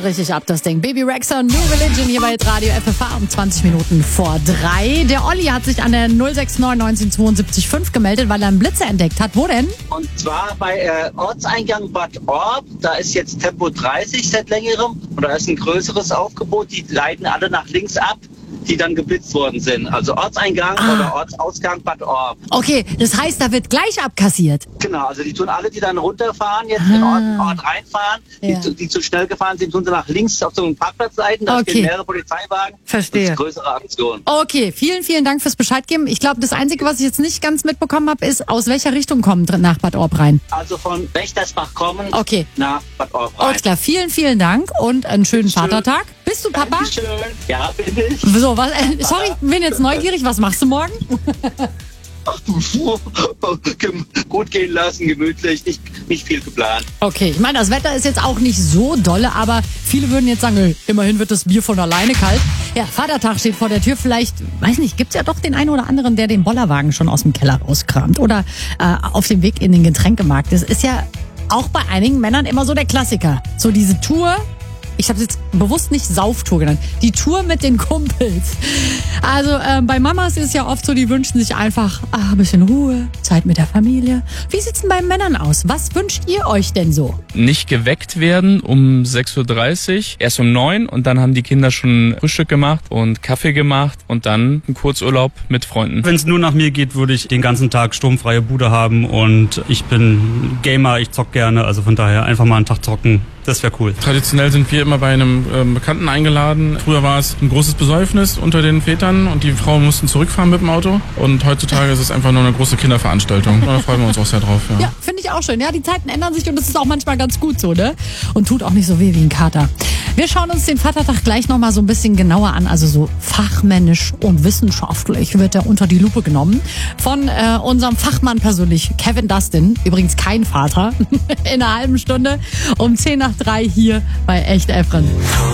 geht richtig ab, das Ding. Baby Rexha, New Religion hier bei Radio FFH um 20 Minuten vor 3. Der Olli hat sich an der 069 1972 5 gemeldet, weil er einen Blitzer entdeckt hat. Wo denn? Und zwar bei Ortseingang Bad Orb. Da ist jetzt Tempo 30 seit längerem. Und da ist ein größeres Aufgebot. Die leiten alle nach links ab, die dann geblitzt worden sind. Also Ortseingang oder Ortsausgang Bad Orb. Okay, das heißt, da wird gleich abkassiert. Genau, also die tun alle, die dann runterfahren, jetzt in den Ort reinfahren, Ja. die zu schnell gefahren sind, tun sie nach links auf so einen Parkplatz leiten. Da stehen mehrere Polizeiwagen. Verstehe. Das ist größere Aktion. Okay, vielen, vielen Dank fürs Bescheid geben. Ich glaube, das Einzige, was ich jetzt nicht ganz mitbekommen habe, ist, aus welcher Richtung kommen nach Bad Orb rein. Also von Wächtersbach kommen Okay. nach Bad Orb rein. Alles klar, vielen, vielen Dank und einen schönen Vatertag. Bist du Papa? Dankeschön. Ja, bin ich. So, was, sorry, bin jetzt neugierig. Was machst du morgen? Gut gehen lassen, gemütlich, nicht viel geplant. Okay, ich meine, das Wetter ist jetzt auch nicht so dolle, aber viele würden jetzt sagen, immerhin wird das Bier von alleine kalt. Ja, Vatertag steht vor der Tür. Vielleicht, weiß nicht, gibt's ja doch den einen oder anderen, der den Bollerwagen schon aus dem Keller rauskramt oder auf dem Weg in den Getränkemarkt. Das ist ja auch bei einigen Männern immer so der Klassiker. So diese Tour. Ich habe es jetzt bewusst nicht Sauftour genannt. Die Tour mit den Kumpels. Also bei Mamas ist ja oft so, die wünschen sich einfach ein bisschen Ruhe, Zeit mit der Familie. Wie sieht's denn bei Männern aus? Was wünscht ihr euch denn so? Nicht geweckt werden um 6.30 Uhr, erst um 9 und dann haben die Kinder schon Frühstück gemacht und Kaffee gemacht und dann einen Kurzurlaub mit Freunden. Wenn es nur nach mir geht, würde ich den ganzen Tag sturmfreie Bude haben und ich bin Gamer, ich zock gerne, also von daher einfach mal einen Tag zocken. Das wäre cool. Traditionell sind wir immer bei einem Bekannten eingeladen. Früher war es ein großes Besäufnis unter den Vätern und die Frauen mussten zurückfahren mit dem Auto. Und heutzutage ist es einfach nur eine große Kinderveranstaltung. Da freuen wir uns auch sehr drauf. Ja, finde ich auch schön. Ja, die Zeiten ändern sich und das ist auch manchmal ganz gut so, ne? Und tut auch nicht so weh wie ein Kater. Wir schauen uns den Vatertag gleich nochmal so ein bisschen genauer an. Also so fachmännisch und wissenschaftlich wird er unter die Lupe genommen. Von unserem Fachmann persönlich, Kevin Dustin. Übrigens kein Vater. In einer halben Stunde um 2:50 hier bei Echt Efren.